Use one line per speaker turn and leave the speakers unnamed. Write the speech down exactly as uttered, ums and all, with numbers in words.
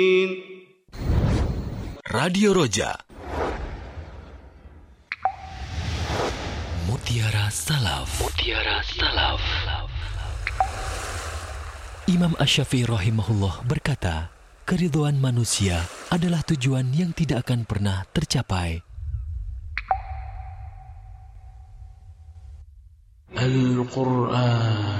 Radio Roja, Mutiara Salaf. Mutiara Salaf. Imam Asy-Syafi'i rahimahullah berkata, keridhaan manusia adalah tujuan yang tidak akan pernah tercapai.
Al-Quran